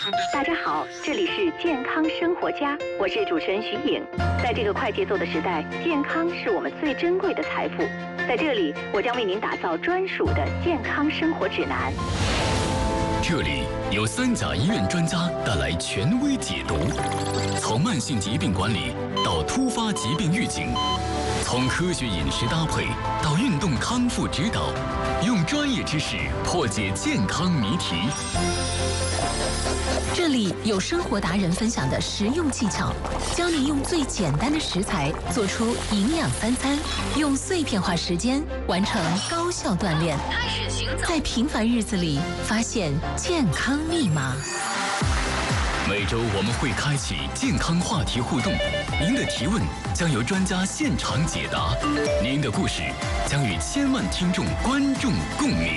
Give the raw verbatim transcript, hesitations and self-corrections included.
大家好，这里是健康生活家，我是主持人徐颖。在这个快节奏的时代，健康是我们最珍贵的财富。在这里，我将为您打造专属的健康生活指南。 这里有三甲医院专家带来权威解读，从慢性疾病管理到突发疾病预警，从科学饮食搭配到运动康复指导，用专业知识破解健康谜题。 这里有生活达人分享的实用技巧，教你用最简单的食材做出营养三餐，用碎片化时间完成高效锻炼， 开始行走， 在平凡日子里发现健康密码。 每周我们会开启健康话题互动，您的提问将由专家现场解答，您的故事将与千万听众观众共鸣。